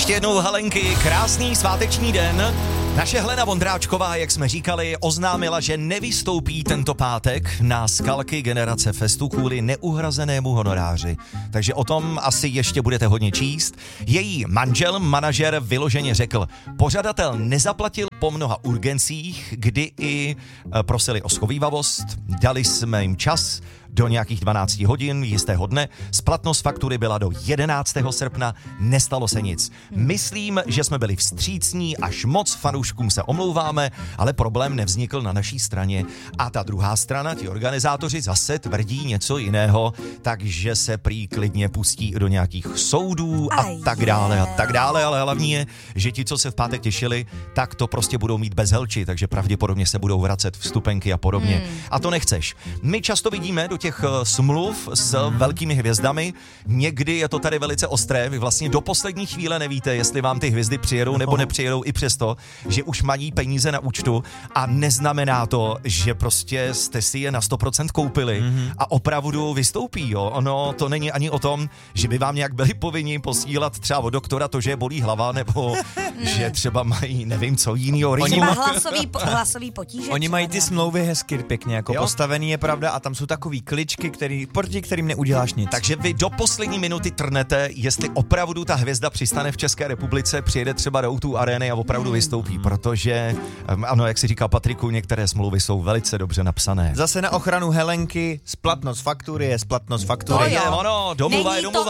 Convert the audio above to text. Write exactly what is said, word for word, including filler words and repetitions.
Ještě jednou Helenky, krásný sváteční den. Naše Helena Vondráčková, jak jsme říkali, oznámila, že nevystoupí tento pátek na Skalky Generace Festu kvůli neuhrazenému honoráři. Takže o tom asi ještě budete hodně číst. Její manžel, manažer, vyloženě řekl, pořadatel nezaplatil po mnoha urgencích, kdy i prosili o schovívavost, dali jsme jim čas do nějakých dvanáct hodin jistého dne, splatnost faktury byla do jedenáctého srpna, nestalo se nic. Myslím, že jsme byli vstřícní, až moc fanouškům se omlouváme, ale problém nevznikl na naší straně. A ta druhá strana, ti organizátoři, zase tvrdí něco jiného, takže se prý klidně pustí do nějakých soudů a tak dále a tak dále, ale hlavní je, že ti, co se v pátek těšili, tak to prostě budou mít bez helči, takže pravděpodobně se budou vracet vstupenky a podobně. Hmm. A to nechceš. My často vidíme do těch smluv s velkými hvězdami. Někdy je to tady velice ostré. Vy vlastně do poslední chvíle nevíte, jestli vám ty hvězdy přijedou nebo nepřijedou, i přesto, že už mají peníze na účtu, a neznamená to, že prostě jste si je na sto procent koupili mm-hmm. a opravdu vystoupí. Jo. Ono to není ani o tom, že by vám nějak byli povinni posílat třeba od doktora to, že je bolí hlava, nebo že třeba mají nevím co jinýho. Oni mají hlasový, po, hlasový potíže. Oni mají ty smlouvy hezky pěkně jako jo? postavený, je pravda, a tam jsou takový kličky, který, proti kterým neuděláš nic. Takže vy do poslední minuty trnete, jestli opravdu ta hvězda přistane v České republice, přijede třeba do ó dva Areny a opravdu vystoupí, protože, ano, jak si říká Patriku, některé smlouvy jsou velice dobře napsané. Zase na ochranu Helenky, splatnost faktury je splatnost faktury. To je ono, domluva je domluva.